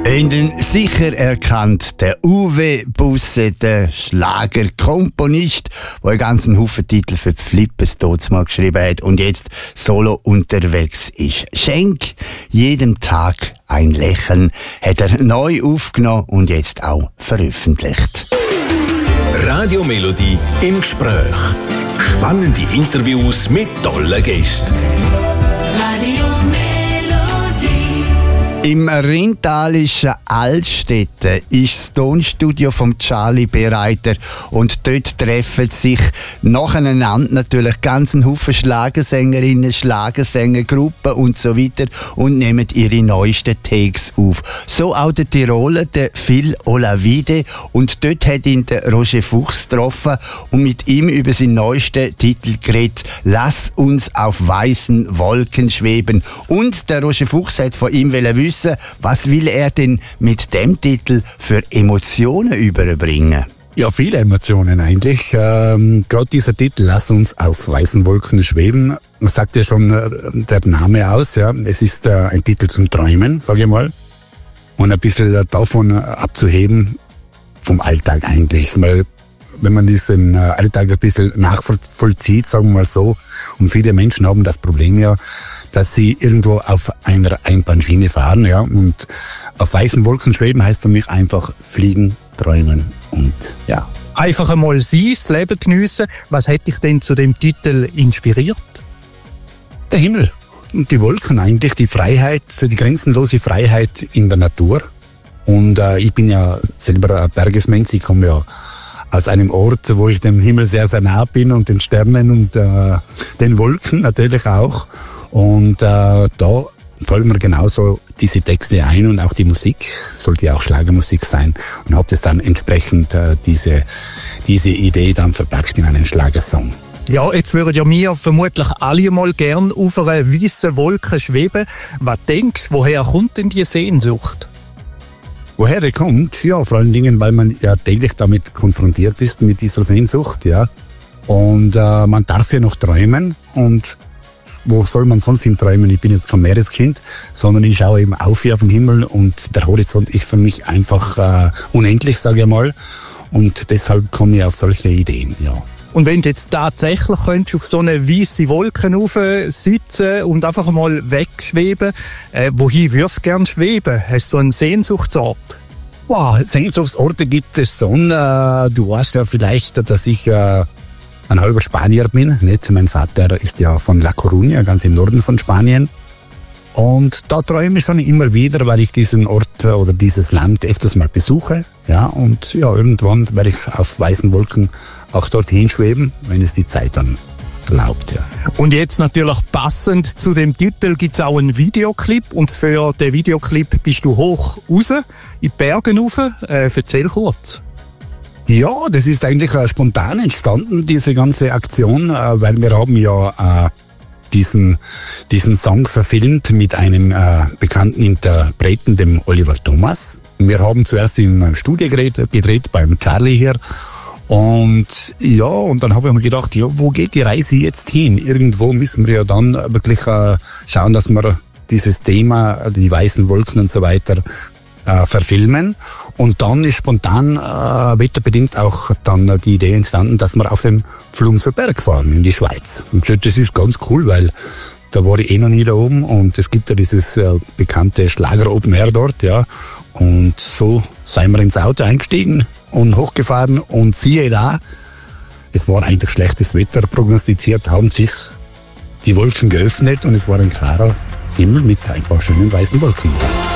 Ihn sicher erkannt, der Uwe Busse, der Schlagerkomponist, der einen ganzen Haufen Titel für die Flippers dort mal geschrieben hat und jetzt solo unterwegs ist. Schenk jedem Tag ein Lächeln hat er neu aufgenommen und jetzt auch veröffentlicht. Radio Melodie im Gespräch. Spannende Interviews mit tollen Gästen. Im rheintalischen Altstädten ist das Tonstudio von Charlie Bereiter und dort treffen sich nacheinander natürlich ganzen Haufen Schlagersängerinnen, Schlagersänger, Gruppen und so weiter und nehmen ihre neuesten Takes auf. So auch der Tiroler, der Phil Olavide, und dort hat ihn der Roger Fuchs getroffen und mit ihm über seinen neuesten Titel geredet, «Lass uns auf weißen Wolken schweben». Und der Roger Fuchs hat von ihm wissen, was will er denn mit dem Titel für Emotionen überbringen? Ja, viele Emotionen eigentlich. Gerade dieser Titel, «Lass uns auf weißen Wolken schweben», man sagt ja schon der Name aus. Ja. Es ist ein Titel zum Träumen, sage ich mal. Und ein bisschen davon abzuheben vom Alltag eigentlich. Weil wenn man diesen Alltag ein bisschen nachvollzieht, sagen wir mal so, und viele Menschen haben das Problem ja, dass sie irgendwo auf einer Einbahnschiene fahren, ja, und auf weißen Wolken schweben heißt für mich einfach fliegen, träumen und ja. Einfach einmal sein, das Leben geniessen. Was hat dich denn zu dem Titel inspiriert? Der Himmel und die Wolken eigentlich, die Freiheit, die grenzenlose Freiheit in der Natur. Und ich bin ja selber ein Bergesmensch, ich komme ja aus einem Ort, wo ich dem Himmel sehr, sehr nah bin und den Sternen und den Wolken natürlich auch. Und da fallen mir genauso diese Texte ein und auch die Musik, sollte ja auch Schlagermusik sein. Und habe das dann entsprechend diese Idee dann verpackt in einen Schlagersong. Ja, jetzt würden ja wir vermutlich alle mal gern auf einer weißen Wolke schweben. Was denkst du, woher kommt denn die Sehnsucht? Woher die kommt? Ja, vor allen Dingen, weil man ja täglich damit konfrontiert ist, mit dieser Sehnsucht, ja. Und man darf ja noch träumen und wo soll man sonst hin träumen? Ich bin jetzt kein Meereskind, sondern ich schaue eben auf hier auf den Himmel und der Horizont ist für mich einfach unendlich, sage ich mal. Und deshalb komme ich auf solche Ideen, ja. Und wenn du jetzt tatsächlich könntest auf so eine weisse Wolke rauf sitzen und einfach mal wegschweben, wohin würdest du gerne schweben? Hast du so einen Sehnsuchtsort? Wow, Sehnsuchtsorte gibt es schon. Du weißt ja vielleicht, dass ich ein halber Spanier bin. Nicht? Mein Vater ist ja von La Coruña, ganz im Norden von Spanien. Und da träume ich schon immer wieder, weil ich diesen Ort oder dieses Land öfters mal besuche. Ja, und ja, irgendwann werde ich auf weißen Wolken auch dorthin schweben, wenn es die Zeit dann erlaubt. Ja. Und jetzt natürlich passend zu dem Titel gibt es auch einen Videoclip. Und für den Videoclip bist du hoch raus, in die Berge rauf. Erzähl kurz. Ja, das ist eigentlich spontan entstanden, diese ganze Aktion, weil wir haben ja diesen Song verfilmt mit einem bekannten Interpreten, dem Oliver Thomas. Wir haben zuerst im Studio gedreht beim Charlie hier. Und ja, und dann habe ich mir gedacht, ja, wo geht die Reise jetzt hin? Irgendwo müssen wir ja dann wirklich schauen, dass wir dieses Thema, die weißen Wolken und so weiter, verfilmen. Und dann ist spontan, wetterbedingt auch dann die Idee entstanden, dass wir auf dem Flumser Berg fahren in die Schweiz. Und das ist ganz cool, weil da war ich noch nie da oben und es gibt ja dieses bekannte Schlager Open Air dort, ja. Und so sind wir ins Auto eingestiegen und hochgefahren und siehe da, es war eigentlich schlechtes Wetter prognostiziert, haben sich die Wolken geöffnet und es war ein klarer Himmel mit ein paar schönen weißen Wolken.